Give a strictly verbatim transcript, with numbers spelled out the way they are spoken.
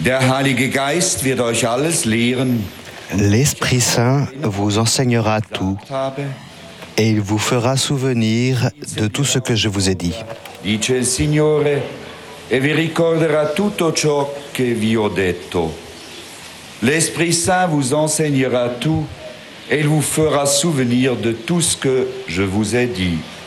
Der Heilige Geist wird euch alles lehren, L'Esprit Saint vous enseignera tout et il vous fera souvenir de tout ce que je vous ai dit. dice il Signore, e vi ricorderà tutto ciò che vi ho detto. L'Esprit Saint vous enseignera tout et il vous fera souvenir de tout ce que je vous ai dit.